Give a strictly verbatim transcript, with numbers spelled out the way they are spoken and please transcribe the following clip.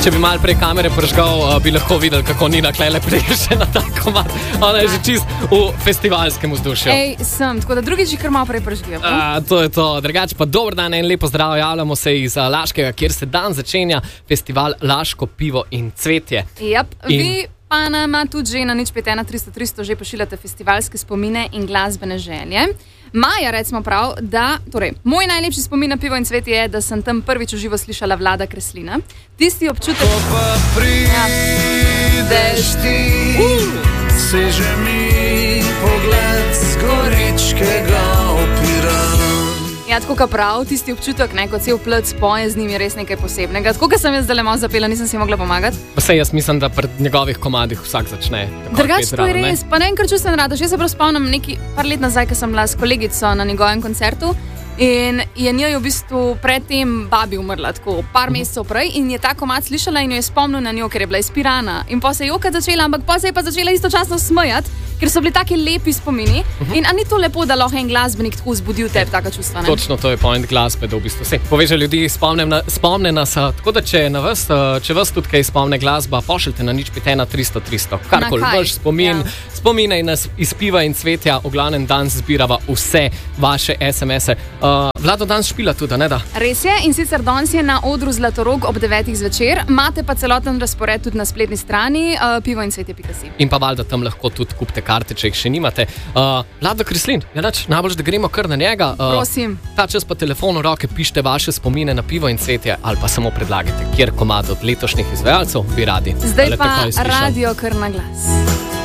Če bi malo prej kamere prižgal, bi lahko videli, kako Nina Klele priješe na ta komad. Ona je že čist v festivalskem vzdušju. Ej, sem, tako da drugič kar malo prej prižgijo. To je to. Drugače pa dober dan in lepo zdrav. Javljamo se iz Laškega, kjer se dan začenja festival Laško pivo in cvetje. Jep, in... vi pa nama tudi že na nič pet ena tristo tristo že pošiljate festivalske spomine in glasbene želje. Maja, recimo prav, da, torej, moj najlepši spomin na pivo in cvetje je, da sem tam prvič v živo slišala Vlada Kreslina. Tisti občutek... Ko pa prideš ti, seže mi pogled z goričkega opira. Ja, tako ka prav, tisti občutek, ne, ko cel plec poje z njim je res nekaj posebnega. Tako, ko sem jaz zdaj malo zapela, nisem si mogla pomagati. Pa sej, jaz mislim, da pred njegovih komadih vsak začne. Drugač, to je res, pa ne vem, kar čustven radoš. Jaz se prav spomnim neki par let nazaj, ko sem bila s kolegico na njegovem koncertu in je njej v bistvu predtem babi umrla, tako par mesecev prej, in je ta komad slišala in jo je spomnil na njo, ker je bila izpirana. In pa se je jokati začela, ampak pa se je pa začela istočasno smejati, ker so bili taki lepi spomini. Uh-huh. In a ni to lepo, da lahko en glasbenik tako vzbudi v tebi taka čustva, ne? Točno, to je point glasbe, da v bistvu se poveže ljudi, spomne, na, spomne nas. Tako da, če, na vas, če vas tudi kaj spomne glasba, pošljite na nič pet ena tristo tristo. Karkoli, vaš spomin, ja. Spominaj nas iz piva in cvetja, v glavnem danes zbirava vse vaše es em ese. Uh, Vlado danes špila tudi, ne da? Res je, in sicer danes je na odru Zlatorog ob devetih zvečer. Imate pa celoten razpored tudi na spletni strani uh, pivo in cvetje pika si. In pa valjda tam lahko tudi kupite karte, če jih še nimate. Uh, Vlado Kreslin, ja nač, najbolj, da gremo kar na njega. Uh, Prosim. Ta čas pa telefon v roke, pišite vaše spomine na pivo in cvetje ali pa samo predlagajte, kjer komad od letošnjih izvajalcev bi radi. Zdaj pa radio kar na glas.